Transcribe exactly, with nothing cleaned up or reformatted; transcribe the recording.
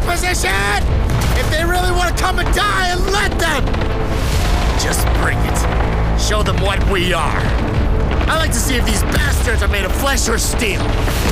position! If they really want to come and die, and let them! Just bring it. Show them what we are. I like to see if these bastards are made of flesh or steel.